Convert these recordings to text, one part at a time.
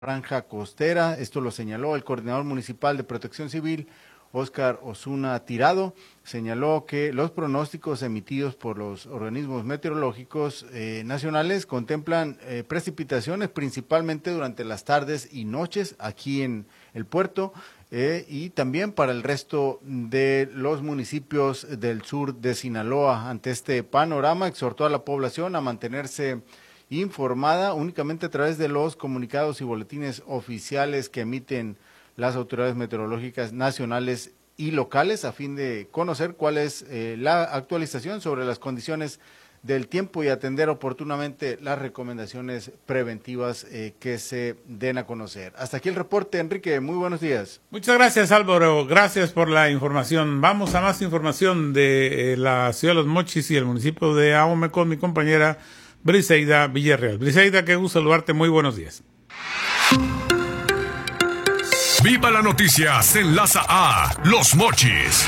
franja costera. Esto lo señaló el coordinador municipal de Protección Civil, Óscar Osuna Tirado. Señaló que los pronósticos emitidos por los organismos meteorológicos nacionales contemplan precipitaciones principalmente durante las tardes y noches aquí en el puerto y también para el resto de los municipios del sur de Sinaloa. Ante este panorama, exhortó a la población a mantenerse informada únicamente a través de los comunicados y boletines oficiales que emiten las autoridades meteorológicas nacionales y locales a fin de conocer cuál es la actualización sobre las condiciones del tiempo y atender oportunamente las recomendaciones preventivas que se den a conocer. Hasta aquí el reporte, Enrique. Muy buenos días. Muchas gracias, Álvaro. Gracias por la información. Vamos a más información de la ciudad de Los Mochis y el municipio de Ahome con mi compañera Briseida Villarreal. Briseida, qué gusto saludarte. Muy buenos días. Viva la noticia se enlaza a Los Mochis.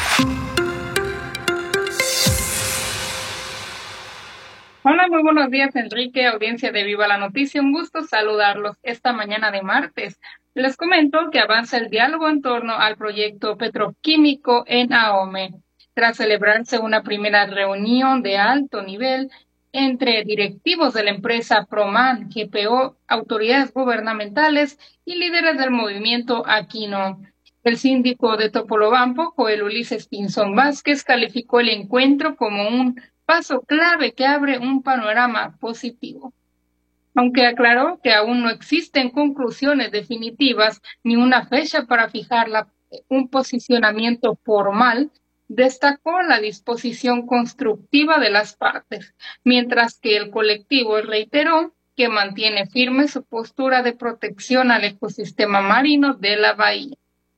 Hola, muy buenos días, Enrique, audiencia de Viva la Noticia. Un gusto saludarlos esta mañana de martes. Les comento que avanza el diálogo en torno al proyecto petroquímico en Ahome. Tras celebrarse una primera reunión de alto nivel entre directivos de la empresa Proman, GPO, autoridades gubernamentales y líderes del movimiento Aquino. El síndico de Topolobampo, Joel Ulises Pinzón Vázquez, calificó el encuentro como un paso clave que abre un panorama positivo. Aunque aclaró que aún no existen conclusiones definitivas ni una fecha para fijar un posicionamiento formal, destacó la disposición constructiva de las partes, mientras que el colectivo reiteró que mantiene firme su postura de protección al ecosistema marino de la bahía.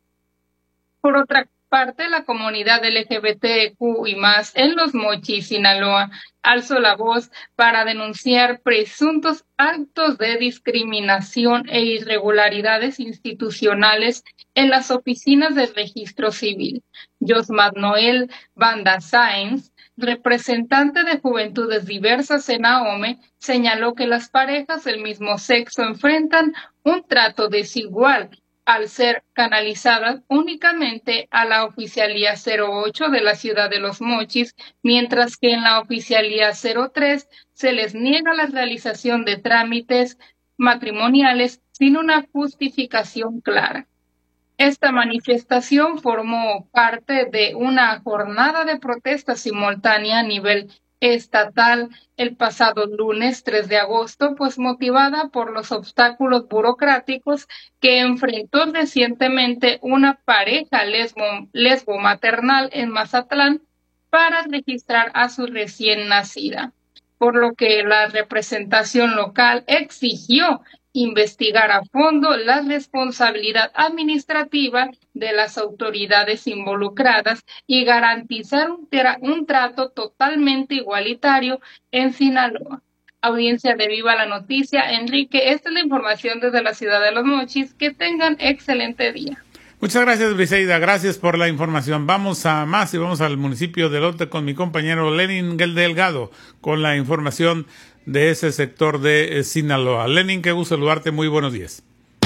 Por otra parte, la comunidad LGBTQ y más en Los Mochis, Sinaloa, alzó la voz para denunciar presuntos actos de discriminación e irregularidades institucionales en las oficinas del registro civil. Josmat Noel Banda Sáenz, representante de Juventudes Diversas en Ahome, señaló que las parejas del mismo sexo enfrentan un trato desigual al ser canalizadas únicamente a la Oficialía 08 de la ciudad de Los Mochis, mientras que en la Oficialía 03 se les niega la realización de trámites matrimoniales sin una justificación clara. Esta manifestación formó parte de una jornada de protesta simultánea a nivel estatal el pasado lunes 3 de agosto, pues motivada por los obstáculos burocráticos que enfrentó recientemente una pareja lesbo-maternal en Mazatlán para registrar a su recién nacida, por lo que la representación local exigió investigar a fondo la responsabilidad administrativa de las autoridades involucradas y garantizar un trato totalmente igualitario en Sinaloa. Audiencia de Viva la Noticia, Enrique, esta es la información desde la ciudad de Los Mochis. Que tengan excelente día. Muchas gracias, Briseida. Gracias por la información. Vamos a más y vamos al municipio de Lote con mi compañero Lenin Delgado con la información de ese sector de Sinaloa. Lenin, qué gusto saludarte. Muy buenos días.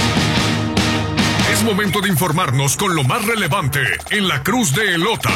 Es momento de informarnos con lo más relevante en la Cruz de Elota.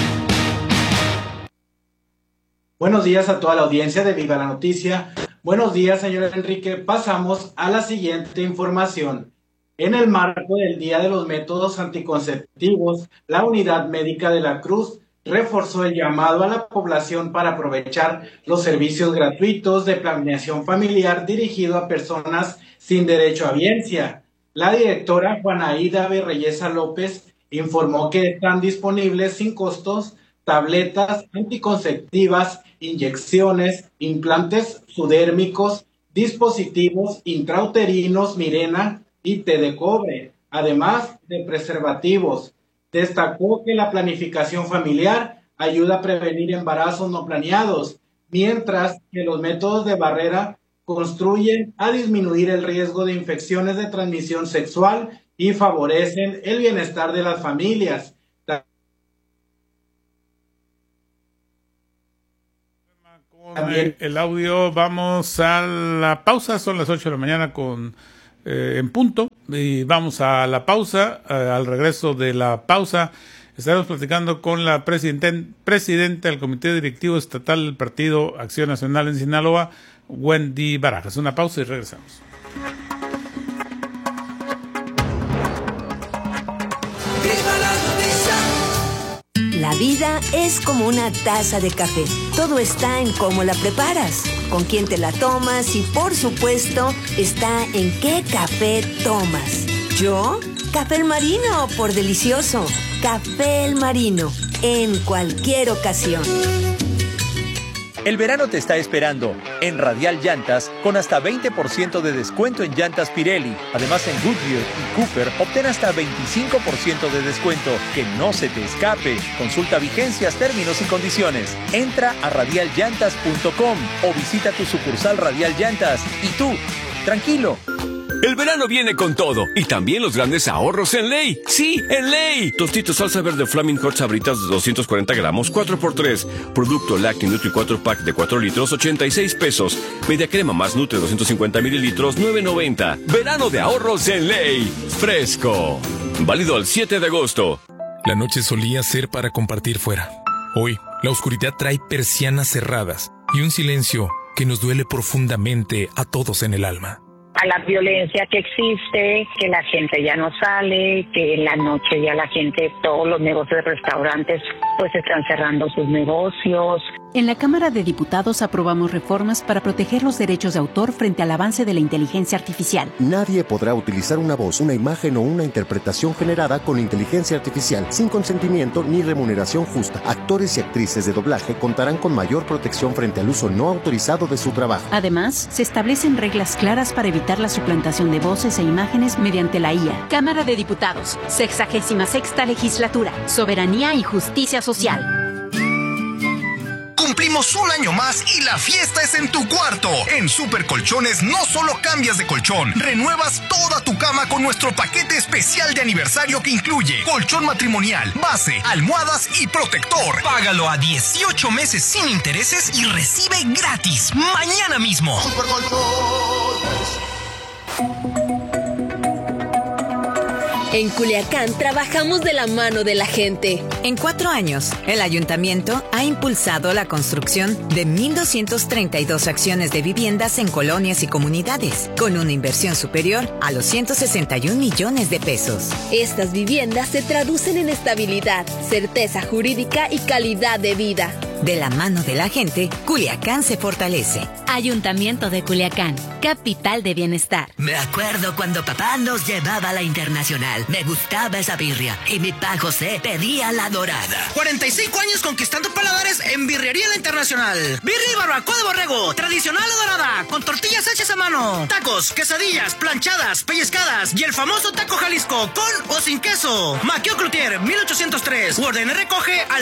Buenos días a toda la audiencia de Viva la Noticia. Buenos días, señor Enrique. Pasamos a la siguiente información. En el marco del Día de los Métodos Anticonceptivos, la Unidad Médica de la Cruz reforzó el llamado a la población para aprovechar los servicios gratuitos de planeación familiar dirigido a personas sin derecho a biencia. La directora Juana Aida Berreyesa López informó que están disponibles sin costos tabletas anticonceptivas, inyecciones, implantes sudérmicos, dispositivos intrauterinos Mirena y té de cobre, además de preservativos. Destacó que la planificación familiar ayuda a prevenir embarazos no planeados, mientras que los métodos de barrera contribuyen a disminuir el riesgo de infecciones de transmisión sexual y favorecen el bienestar de las familias. También el audio, vamos a la pausa, son las 8 de la mañana con en punto, y vamos a la pausa. Al regreso de la pausa estaremos platicando con la presidenta del Comité Directivo Estatal del Partido Acción Nacional en Sinaloa, Wendy Barajas. Una pausa y regresamos. La vida es como una taza de café. Todo está en cómo la preparas, con quién te la tomas y, por supuesto, está en qué café tomas. ¿Yo? Café El Marino, por delicioso. Café El Marino, en cualquier ocasión. El verano te está esperando en Radial Llantas con hasta 20% de descuento en llantas Pirelli. Además, en Goodyear y Cooper obtén hasta 25% de descuento. Que no se te escape. Consulta vigencias, términos y condiciones. Entra a radialllantas.com o visita tu sucursal Radial Llantas. Y tú, tranquilo. El verano viene con todo y también los grandes ahorros en Ley. ¡Sí, en Ley! Tostitos salsa verde Flaming Hot Sabritas de 240 gramos, 4x3. Producto Lácteo Nutri 4 Pack de 4 litros, 86 pesos. Media crema más Nutri 250 mililitros, 9.90. Verano de ahorros en Ley. Fresco. Válido al 7 de agosto. La noche solía ser para compartir fuera. Hoy, la oscuridad trae persianas cerradas y un silencio que nos duele profundamente a todos en el alma. A la violencia que existe, que la gente ya no sale, que en la noche ya la gente, todos los negocios de restaurantes, pues están cerrando sus negocios. En la Cámara de Diputados aprobamos reformas para proteger los derechos de autor frente al avance de la inteligencia artificial. Nadie podrá utilizar una voz, una imagen o una interpretación generada con inteligencia artificial sin consentimiento ni remuneración justa. Actores y actrices de doblaje contarán con mayor protección frente al uso no autorizado de su trabajo. Además, se establecen reglas claras para evitar la suplantación de voces e imágenes mediante la IA. Cámara de Diputados, 66ª Legislatura, Soberanía y Justicia Social. Cumplimos un año más y la fiesta es en tu cuarto. En Super Colchones no solo cambias de colchón, renuevas toda tu cama con nuestro paquete especial de aniversario que incluye colchón matrimonial, base, almohadas y protector. Págalo a 18 meses sin intereses y recibe gratis mañana mismo. Super Colchones. En Culiacán trabajamos de la mano de la gente. En 4 años, el ayuntamiento ha impulsado la construcción de 1,232 acciones de viviendas en colonias y comunidades, con una inversión superior a los 161 millones de pesos. Estas viviendas se traducen en estabilidad, certeza jurídica y calidad de vida. De la mano de la gente, Culiacán se fortalece. Ayuntamiento de Culiacán, capital de bienestar. Me acuerdo cuando papá nos llevaba a la Internacional. Me gustaba esa birria y mi pa José pedía la dorada. 45 años conquistando paladares en Birrería La Internacional. Birria y barbacoa de borrego, tradicional o dorada, con tortillas hechas a mano. Tacos, quesadillas, planchadas, pellizcadas y el famoso taco Jalisco, con o sin queso. Maquio Cloutier, 1803. Orden y recoge al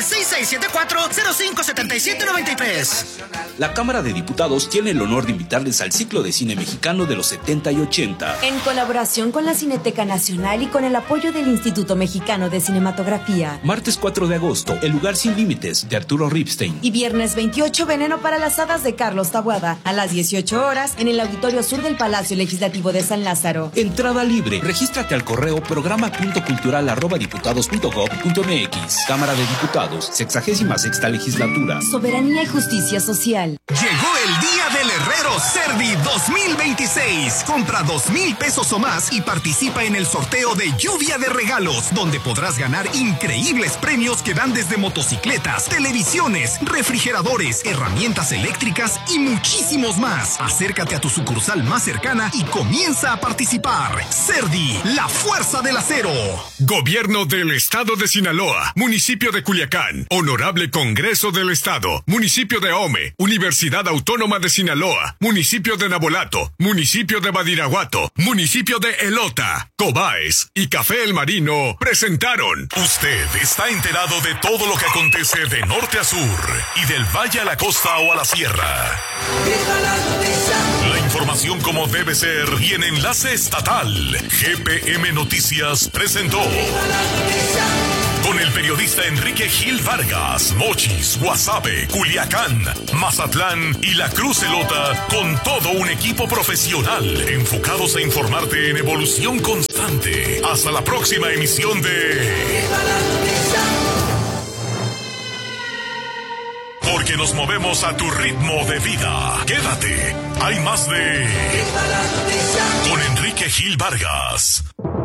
6674-057793. La Cámara de Diputados tiene el honor de invitarles al ciclo de cine mexicano de los 70 y 80. En colaboración con la Cineteca Nacional y con el apoyo del Instituto Mexicano de Cinematografía. Martes 4 de agosto, El lugar sin límites, de Arturo Ripstein. Y viernes 28, Veneno para las hadas, de Carlos Taboada, a las 18 horas, en el Auditorio Sur del Palacio Legislativo de San Lázaro. Entrada libre. Regístrate al correo programa.cultural@diputados.gov.mx. Cámara de Diputados, 66ª Legislatura. Soberanía y justicia social. Llegó el día del Herrero Cerdi 2026. Compra 2,000 pesos o más y participa en el sorteo de Lluvia de Regalos, donde podrás ganar increíbles premios que van desde motocicletas, televisiones, refrigeradores, herramientas eléctricas y muchísimos más. Acércate a tu sucursal más cercana y comienza a participar. Cerdi, la fuerza del acero. Gobierno del Estado de Sinaloa, Municipio de Culiacán, Honorable Congreso del Estado, Municipio de Ome, Universidad Autónoma de Sinaloa, Municipio de Nabolato, Municipio de Badiraguato, Municipio de Elota, Cobaes y Café El Marino presentaron. Usted está enterado de todo lo que acontece de norte a sur y del valle a la costa o a la sierra. La información como debe ser y en enlace estatal. GPM Noticias presentó. con el periodista Enrique Gil Vargas, Mochis, Guasave, Culiacán, Mazatlán y La Cruz Elota, con todo un equipo profesional enfocados a informarte en evolución constante. Hasta la próxima emisión de Porque nos movemos a tu ritmo de vida. Quédate, hay más de con Enrique Gil Vargas.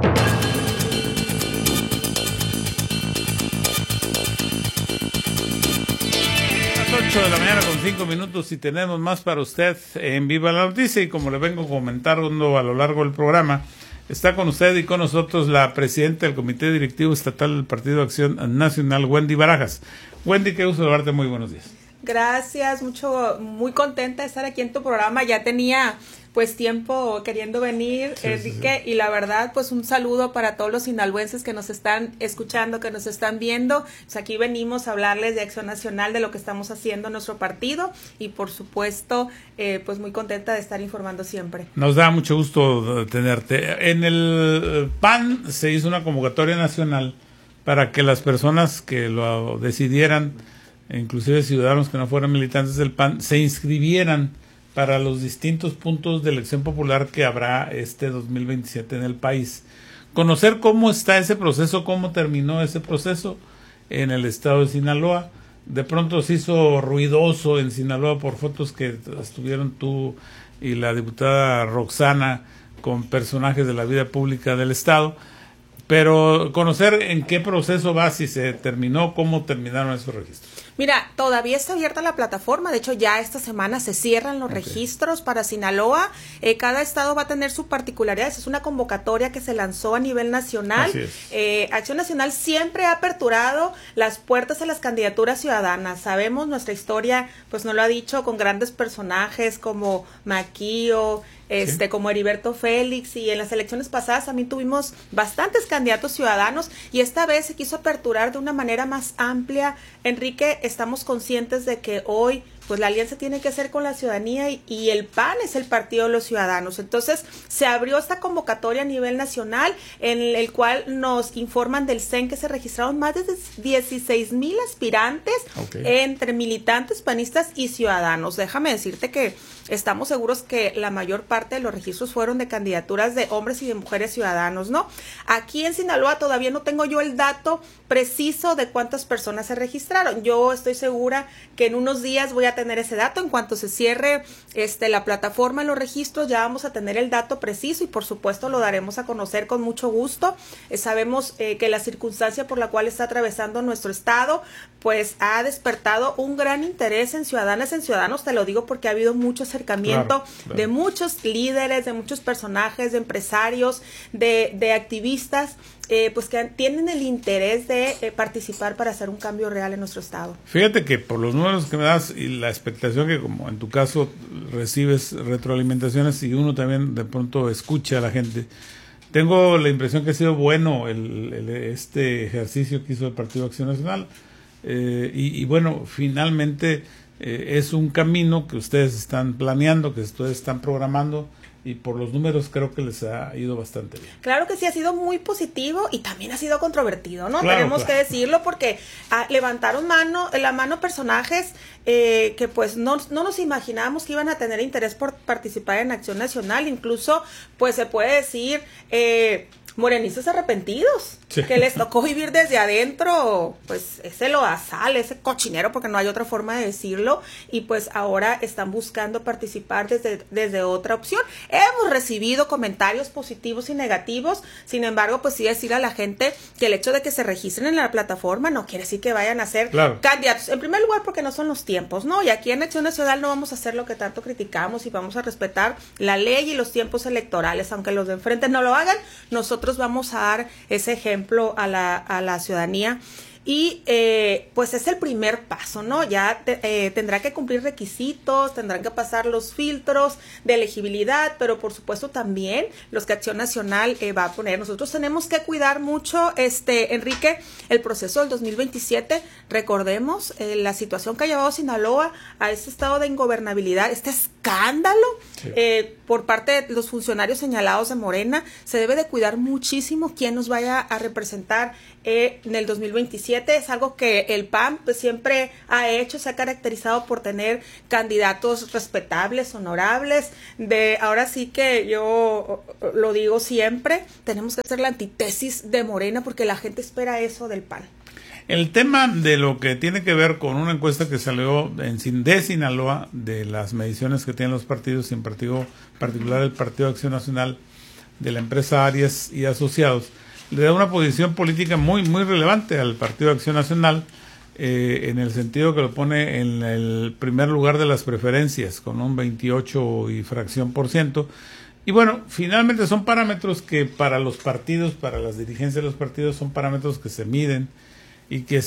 Las 8 de la mañana con 5 minutos y tenemos más para usted en Viva la Noticia, y como le vengo comentando a lo largo del programa, está con usted y con nosotros la presidenta del Comité Directivo Estatal del Partido de Acción Nacional, Wendy Barajas. Wendy, qué gusto saludarte, muy buenos días. Gracias, muy contenta de estar aquí en tu programa. Ya tenía pues tiempo queriendo venir, sí, Enrique, sí. Y la verdad, pues un saludo para todos los sinaloenses que nos están escuchando, que nos están viendo. Pues aquí venimos a hablarles de Acción Nacional, de lo que estamos haciendo en nuestro partido, y por supuesto, pues muy contenta de estar informando siempre. Nos da mucho gusto tenerte. En el PAN se hizo una convocatoria nacional para que las personas que lo decidieran, inclusive ciudadanos que no fueran militantes del PAN, se inscribieran para los distintos puntos de elección popular que habrá este 2027 en el país. Conocer cómo está ese proceso, cómo terminó ese proceso en el estado de Sinaloa. De pronto se hizo ruidoso en Sinaloa por fotos que estuvieron tú y la diputada Roxana con personajes de la vida pública del estado. Pero conocer en qué proceso va, si se terminó, cómo terminaron esos registros. Mira, todavía está abierta la plataforma. De hecho, ya esta semana se cierran los registros para Sinaloa. Cada estado va a tener su particularidad. Es una convocatoria que se lanzó a nivel nacional. Acción Nacional siempre ha aperturado las puertas a las candidaturas ciudadanas. Sabemos, nuestra historia pues nos lo ha dicho, con grandes personajes como Maquillo, sí, como Heriberto Félix, y en las elecciones pasadas también tuvimos bastantes candidatos ciudadanos, y esta vez se quiso aperturar de una manera más amplia. Enrique, estamos conscientes de que hoy pues la alianza tiene que hacer con la ciudadanía, y el PAN es el partido de los ciudadanos. Entonces se abrió esta convocatoria a nivel nacional, en el cual nos informan del CEN que se registraron más de 16,000 aspirantes entre militantes, panistas y ciudadanos. Déjame decirte que estamos seguros que la mayor parte de los registros fueron de candidaturas de hombres y de mujeres ciudadanos, ¿no? Aquí en Sinaloa todavía no tengo yo el dato preciso de cuántas personas se registraron. Yo estoy segura que en unos días voy a tener ese dato. En cuanto se cierre la plataforma en los registros, ya vamos a tener el dato preciso, y por supuesto lo daremos a conocer con mucho gusto. Sabemos que la circunstancia por la cual está atravesando nuestro estado pues ha despertado un gran interés en ciudadanas, en ciudadanos. Te lo digo porque ha habido mucho acercamiento de muchos líderes, de muchos personajes, de empresarios, de activistas, pues que tienen el interés de participar para hacer un cambio real en nuestro estado. Fíjate que por los números que me das y la expectación que, como en tu caso recibes retroalimentaciones y uno también de pronto escucha a la gente, tengo la impresión que ha sido bueno este ejercicio que hizo el Partido Acción Nacional, y bueno, finalmente es un camino que ustedes están planeando, que ustedes están programando, y por los números creo que les ha ido bastante bien. Claro que sí, ha sido muy positivo, y también ha sido controvertido, ¿no? Tenemos que decirlo, porque levantaron la mano personajes que pues no nos imaginábamos que iban a tener interés por participar en Acción Nacional. Incluso pues se puede decir morenistas arrepentidos, sí, que les tocó vivir desde adentro pues ese lodazal, ese cochinero, porque no hay otra forma de decirlo, y pues ahora están buscando participar desde otra opción. Hemos recibido comentarios positivos y negativos. Sin embargo, pues sí decir a la gente que el hecho de que se registren en la plataforma no quiere decir que vayan a ser candidatos. En primer lugar, porque no son los tiempos, ¿no? Y aquí en Acción Nacional no vamos a hacer lo que tanto criticamos, y vamos a respetar la ley y los tiempos electorales. Aunque los de enfrente no lo hagan, nosotros vamos a dar ese ejemplo a la ciudadanía. Y pues es el primer paso, ¿no? Ya tendrá que cumplir requisitos, tendrán que pasar los filtros de elegibilidad, pero por supuesto también los que Acción Nacional va a poner. Nosotros tenemos que cuidar mucho, Enrique, el proceso del 2027. Recordemos la situación que ha llevado Sinaloa a este estado de ingobernabilidad, este escándalo por parte de los funcionarios señalados de Morena. Se debe de cuidar muchísimo quién nos vaya a representar en el 2027. Es algo que el PAN pues siempre ha hecho, se ha caracterizado por tener candidatos respetables, honorables. Ahora sí que yo lo digo siempre, tenemos que hacer la antítesis de Morena porque la gente espera eso del PAN. El tema de lo que tiene que ver con una encuesta que salió de Sinaloa, de las mediciones que tienen los partidos, y en particular el Partido Acción Nacional, de la empresa Arias y Asociados, le da una posición política muy relevante al Partido Acción Nacional, en el sentido que lo pone en el primer lugar de las preferencias, con un 28 y fracción %. Y bueno, finalmente son parámetros que para los partidos, para las dirigencias de los partidos, son parámetros que se miden y que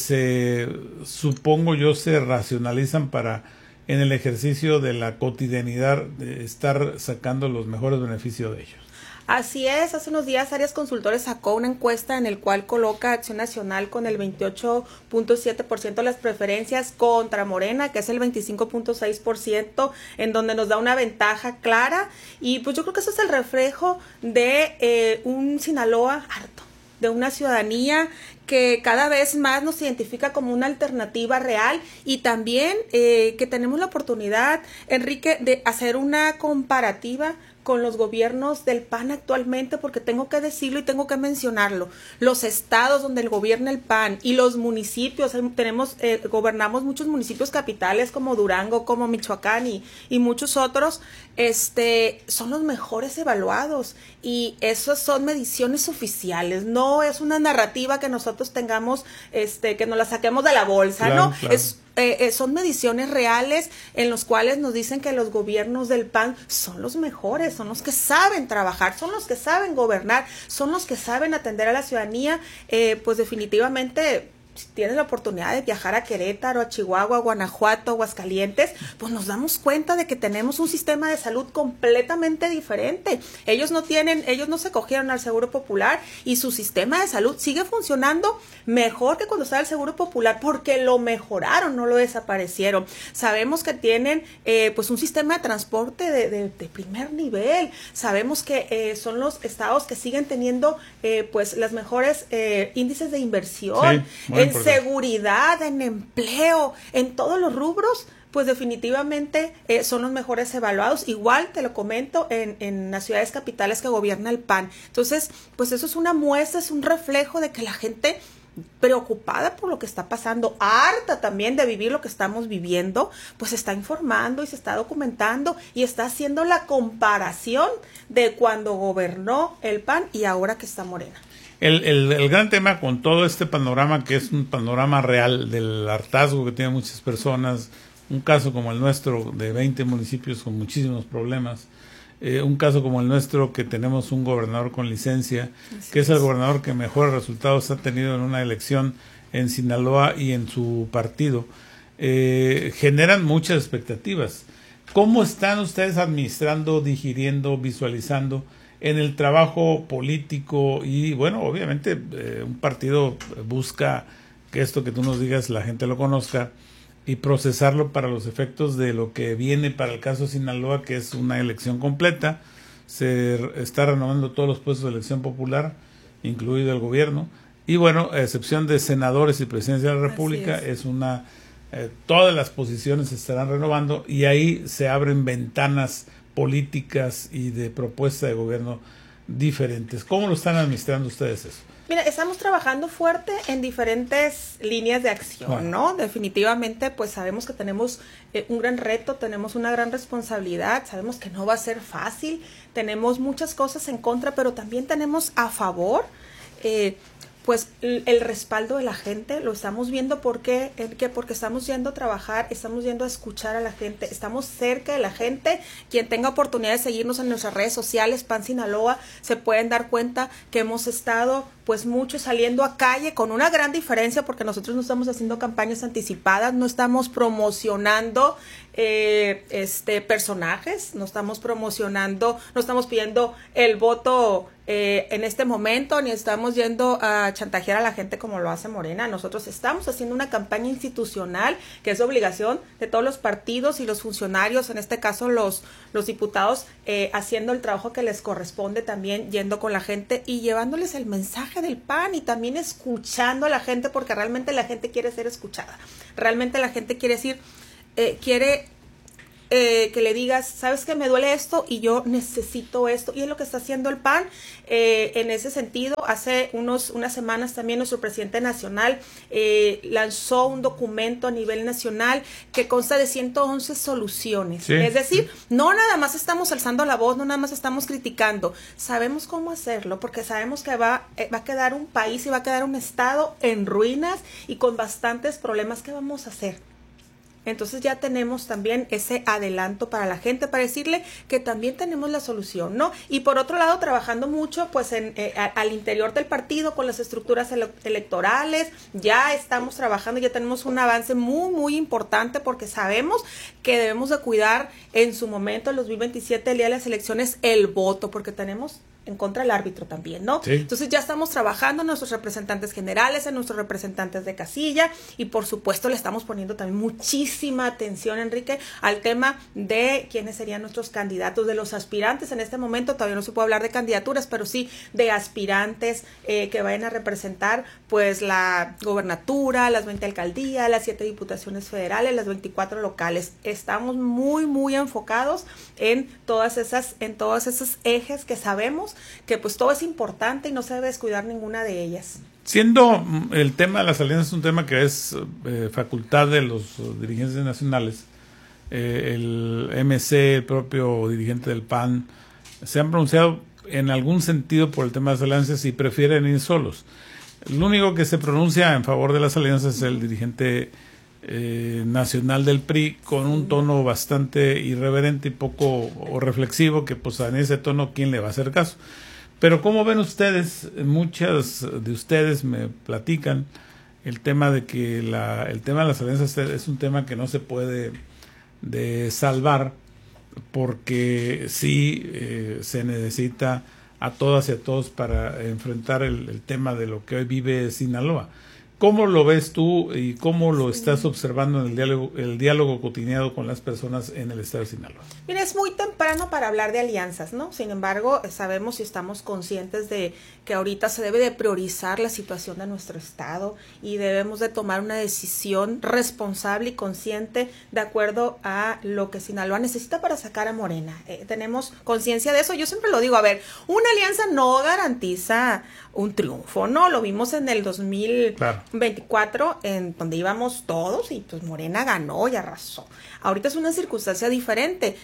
supongo yo, se racionalizan para, en el ejercicio de la cotidianidad, de estar sacando los mejores beneficios de ellos. Así es, hace unos días Arias Consultores sacó una encuesta en el cual coloca Acción Nacional con el 28.7% de las preferencias contra Morena, que es el 25.6%, en donde nos da una ventaja clara, y pues yo creo que eso es el reflejo de un Sinaloa harto, de una ciudadanía que cada vez más nos identifica como una alternativa real, y también que tenemos la oportunidad, Enrique, de hacer una comparativa con los gobiernos del PAN actualmente, porque tengo que decirlo y tengo que mencionarlo. Los estados donde gobierna el PAN y los municipios, gobernamos muchos municipios capitales como Durango, como Michoacán y muchos otros, son los mejores evaluados, y esas son mediciones oficiales, no es una narrativa que nosotros tengamos, que nos la saquemos de la bolsa, claro, ¿no? Claro. Son mediciones reales en los cuales nos dicen que los gobiernos del PAN son los mejores, son los que saben trabajar, son los que saben gobernar, son los que saben atender a la ciudadanía. Pues definitivamente, si tienes la oportunidad de viajar a Querétaro, a Chihuahua, a Guanajuato, a Aguascalientes, pues nos damos cuenta de que tenemos un sistema de salud completamente diferente. Ellos no se cogieron al Seguro Popular, y su sistema de salud sigue funcionando mejor que cuando estaba el Seguro Popular, porque lo mejoraron, no lo desaparecieron. Sabemos que tienen pues un sistema de transporte de primer nivel. Sabemos que son los estados que siguen teniendo pues las mejores índices de inversión. Sí, en seguridad, en empleo, en todos los rubros, pues definitivamente son los mejores evaluados. Igual te lo comento en las ciudades capitales que gobierna el PAN. Entonces, pues eso es una muestra, es un reflejo de que la gente, preocupada por lo que está pasando, harta también de vivir lo que estamos viviendo, pues se está informando y se está documentando y está haciendo la comparación de cuando gobernó el PAN y ahora que está Morena. El gran tema con todo este panorama, que es un panorama real del hartazgo que tienen muchas personas, un caso como el nuestro de 20 municipios con muchísimos problemas, un caso como el nuestro que tenemos un gobernador con licencia, que es el gobernador que mejores resultados ha tenido en una elección en Sinaloa y en su partido, generan muchas expectativas. ¿Cómo están ustedes administrando, digiriendo, visualizando en el trabajo político? Y bueno, obviamente un partido busca que esto que tú nos digas la gente lo conozca y procesarlo para los efectos de lo que viene para el caso Sinaloa, que es una elección completa. Se está renovando todos los puestos de elección popular, incluido el gobierno, y bueno, a excepción de senadores y presidencia de la República, todas las posiciones se estarán renovando, y ahí se abren ventanas políticas y de propuesta de gobierno diferentes. ¿Cómo lo están administrando ustedes eso? Mira, estamos trabajando fuerte en diferentes líneas de acción, ¿no? Definitivamente, pues sabemos que tenemos un gran reto, tenemos una gran responsabilidad, sabemos que no va a ser fácil, tenemos muchas cosas en contra, pero también tenemos a favor, pues el respaldo de la gente. Lo estamos viendo porque estamos yendo a trabajar, estamos yendo a escuchar a la gente, estamos cerca de la gente. Quien tenga oportunidad de seguirnos en nuestras redes sociales, PAN Sinaloa, se pueden dar cuenta que hemos estado pues mucho saliendo a calle, con una gran diferencia, porque nosotros no estamos haciendo campañas anticipadas, no estamos promocionando personajes, no estamos promocionando, no estamos pidiendo el voto en este momento, ni estamos yendo a chantajear a la gente como lo hace Morena. Nosotros estamos haciendo una campaña institucional que es obligación de todos los partidos y los funcionarios, en este caso los diputados, haciendo el trabajo que les corresponde también, yendo con la gente y llevándoles el mensaje del PAN y también escuchando a la gente, porque realmente la gente quiere ser escuchada, realmente la gente quiere decir, quiere que le digas, sabes que me duele esto y yo necesito esto, y es lo que está haciendo el PAN. En ese sentido, hace unas semanas también nuestro presidente nacional lanzó un documento a nivel nacional que consta de 111 soluciones. Sí. Es decir, no nada más estamos alzando la voz, no nada más estamos criticando, sabemos cómo hacerlo, porque sabemos que va a quedar un país y va a quedar un estado en ruinas y con bastantes problemas. ¿Qué vamos a hacer? Entonces ya tenemos también ese adelanto para la gente, para decirle que también tenemos la solución, ¿no? Y por otro lado, trabajando mucho pues al interior del partido con las estructuras electorales, ya estamos trabajando, ya tenemos un avance muy, muy importante, porque sabemos que debemos de cuidar en su momento, el 2027, el día de las elecciones, el voto, porque tenemos en contra del árbitro también, ¿no? Sí. Entonces ya estamos trabajando en nuestros representantes generales, en nuestros representantes de casilla, y por supuesto le estamos poniendo también muchísima atención, Enrique, al tema de quiénes serían nuestros candidatos, de los aspirantes. En este momento todavía no se puede hablar de candidaturas, pero sí de aspirantes que vayan a representar pues la gobernatura, las 20 alcaldías, las 7 diputaciones federales, las 24 locales. Estamos muy, muy enfocados en todas esas ejes que sabemos que pues todo es importante y no se debe descuidar ninguna de ellas. Siendo el tema de las alianzas un tema que es facultad de los dirigentes nacionales, el MC, el propio dirigente del PAN, se han pronunciado en algún sentido por el tema de las alianzas y prefieren ir solos. El único que se pronuncia en favor de las alianzas es el dirigente nacional del PRI, con un tono bastante irreverente y poco reflexivo, que pues en ese tono ¿quién le va a hacer caso? Pero ¿cómo ven ustedes? Muchas de ustedes me platican el tema de que el tema de las alianzas es un tema que no se puede salvar, porque sí se necesita a todas y a todos para enfrentar el tema de lo que hoy vive Sinaloa. ¿Cómo lo ves tú y cómo lo estás observando en el diálogo cotidiano con las personas en el estado de Sinaloa? Mira, es muy temprano para hablar de alianzas, ¿no? Sin embargo, sabemos y estamos conscientes de que ahorita se debe de priorizar la situación de nuestro estado y debemos de tomar una decisión responsable y consciente de acuerdo a lo que Sinaloa necesita para sacar a Morena. Tenemos conciencia de eso. Yo siempre lo digo, a ver, una alianza no garantiza un triunfo, ¿no? Lo vimos en el 2024, en donde íbamos todos y pues Morena ganó y arrasó. Ahorita es una circunstancia diferente.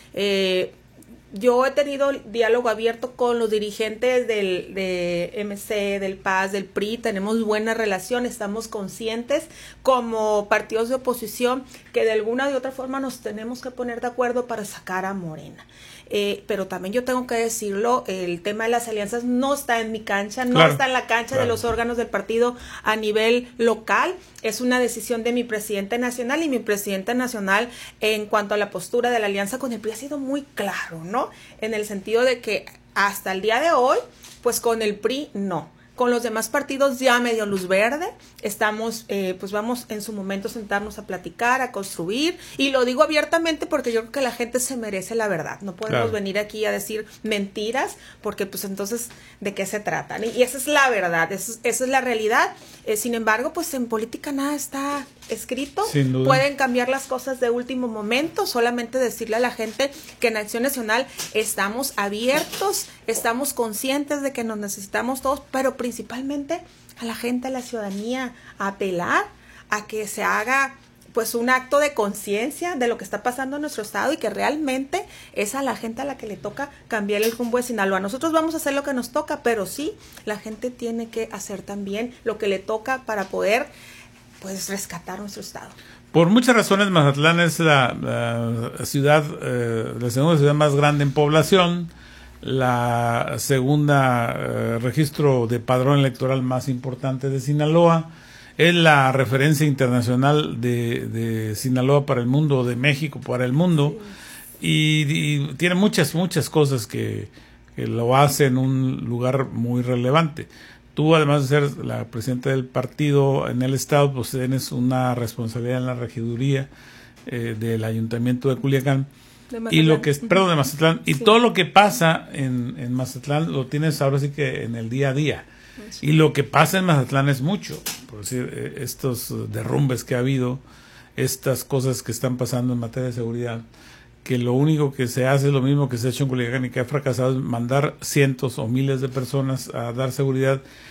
Yo he tenido diálogo abierto con los dirigentes de MC, del PAS, del PRI, tenemos buena relación, estamos conscientes como partidos de oposición que de alguna u otra forma nos tenemos que poner de acuerdo para sacar a Morena. Pero también yo tengo que decirlo, el tema de las alianzas no está en mi cancha, no está en la cancha de los órganos del partido a nivel local, es una decisión de mi presidente nacional, y mi presidente nacional en cuanto a la postura de la alianza con el PRI ha sido muy claro, ¿no? En el sentido de que hasta el día de hoy, pues con el PRI no. Con los demás partidos ya medio luz verde, estamos, pues vamos en su momento a sentarnos a platicar, a construir, y lo digo abiertamente porque yo creo que la gente se merece la verdad, no podemos venir aquí a decir mentiras, porque pues entonces, ¿de qué se tratan? Y esa es la verdad, esa es la realidad. Sin embargo, pues en política nada está escrito, pueden cambiar las cosas de último momento, solamente decirle a la gente que en Acción Nacional estamos abiertos, estamos conscientes de que nos necesitamos todos, pero principalmente a la gente, a la ciudadanía, a apelar a que se haga pues un acto de conciencia de lo que está pasando en nuestro estado y que realmente es a la gente a la que le toca cambiar el rumbo de Sinaloa. Nosotros vamos a hacer lo que nos toca, pero sí, la gente tiene que hacer también lo que le toca para poder pues rescatar nuestro estado. Por muchas razones, Mazatlán es la ciudad, la segunda ciudad más grande en población, la segunda registro de padrón electoral más importante de Sinaloa, es la referencia internacional de Sinaloa para el mundo, de México para el mundo, y tiene muchas cosas que lo hacen un lugar muy relevante. Tú, además de ser la presidenta del partido en el estado, pues tienes una responsabilidad en la regiduría del ayuntamiento de Culiacán, y lo que de Mazatlán, y todo lo que pasa en Mazatlán lo tienes ahora sí que en el día a día. Y lo que pasa en Mazatlán es mucho, por decir, estos derrumbes que ha habido, estas cosas que están pasando en materia de seguridad, que lo único que se hace es lo mismo que se ha hecho en Culiacán y que ha fracasado, es mandar cientos o miles de personas a dar seguridad,